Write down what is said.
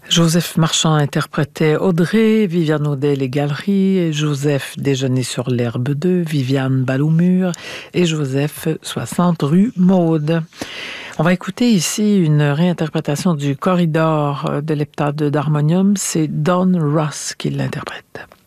Joseph Marchand interprétait Audrey, Viviane Audet les Galeries, et Joseph Déjeuner sur l'herbe 2, Viviane Balle-au-Mur et Joseph 60 rue Maude. On va écouter ici une réinterprétation du Corridor de l'heptade d'harmonium. C'est Don Ross qui l'interprète.